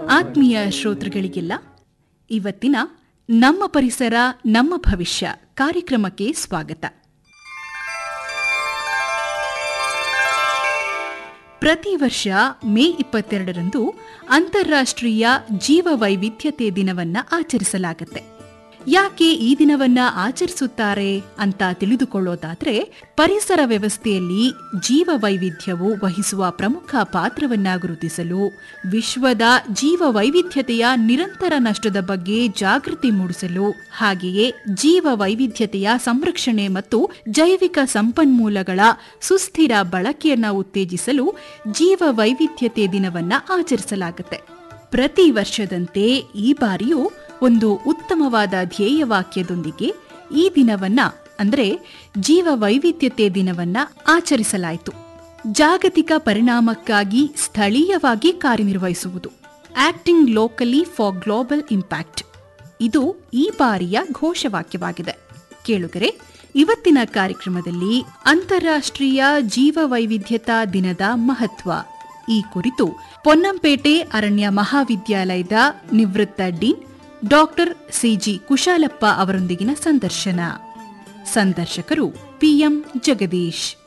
ಆತ್ಮೀಯ ಶ್ರೋತೃಗಳಿಗೆಲ್ಲ ಇವತ್ತಿನ ನಮ್ಮ ಪರಿಸರ ನಮ್ಮ ಭವಿಷ್ಯ ಕಾರ್ಯಕ್ರಮಕ್ಕೆ ಸ್ವಾಗತ. ಪ್ರತಿ ವರ್ಷ ಮೇ 22ರಂದು ಅಂತಾರಾಷ್ಟ್ರೀಯ ಜೀವ ವೈವಿಧ್ಯತೆ ದಿನವನ್ನು ಆಚರಿಸಲಾಗುತ್ತೆ. ಯಾಕೆ ಈ ದಿನವನ್ನ ಆಚರಿಸುತ್ತಾರೆ ಅಂತ ತಿಳಿದುಕೊಳ್ಳೋದಾದ್ರೆ, ಪರಿಸರ ವ್ಯವಸ್ಥೆಯಲ್ಲಿ ಜೀವ ವೈವಿಧ್ಯವು ವಹಿಸುವ ಪ್ರಮುಖ ಪಾತ್ರವನ್ನ ಗುರುತಿಸಲು, ವಿಶ್ವದ ಜೀವ ವೈವಿಧ್ಯತೆಯ ನಿರಂತರ ನಷ್ಟದ ಬಗ್ಗೆ ಜಾಗೃತಿ ಮೂಡಿಸಲು, ಹಾಗೆಯೇ ಜೀವ ವೈವಿಧ್ಯತೆಯ ಸಂರಕ್ಷಣೆ ಮತ್ತು ಜೈವಿಕ ಸಂಪನ್ಮೂಲಗಳ ಸುಸ್ಥಿರ ಬಳಕೆಯನ್ನ ಉತ್ತೇಜಿಸಲು ಜೀವ ವೈವಿಧ್ಯತೆ ದಿನವನ್ನ ಆಚರಿಸಲಾಗುತ್ತೆ. ಪ್ರತಿ ವರ್ಷದಂತೆ ಈ ಬಾರಿಯೂ ಒಂದು ಉತ್ತಮವಾದ ಧ್ಯೇಯವಾಕ್ಯದೊಂದಿಗೆ ಈ ದಿನವನ್ನ ಅಂದರೆ ಜೀವ ವೈವಿಧ್ಯತೆ ದಿನವನ್ನ ಆಚರಿಸಲಾಯಿತು. ಜಾಗತಿಕ ಪರಿಣಾಮಕ್ಕಾಗಿ ಸ್ಥಳೀಯವಾಗಿ ಕಾರ್ಯನಿರ್ವಹಿಸುವುದು, acting locally for global impact, ಇದು ಈ ಬಾರಿಯ ಘೋಷವಾಕ್ಯವಾಗಿದೆ. ಕೇಳುಗರೆ, ಇವತ್ತಿನ ಕಾರ್ಯಕ್ರಮದಲ್ಲಿ ಅಂತಾರಾಷ್ಟ್ರೀಯ ಜೀವ ವೈವಿಧ್ಯತಾ ದಿನದ ಮಹತ್ವ ಈ ಕುರಿತು ಪೊನ್ನಂಪೇಟೆ ಅರಣ್ಯ ಮಹಾವಿದ್ಯಾಲಯದ ನಿವೃತ್ತ ಡೀನ್ ಡಾಕ್ಟರ್ ಸಿಜಿ ಕುಶಾಲಪ್ಪ ಅವರೊಂದಿಗಿನ ಸಂದರ್ಶನ. ಸಂದರ್ಶಕರು ಪಿಎಂ ಜಗದೀಶ್.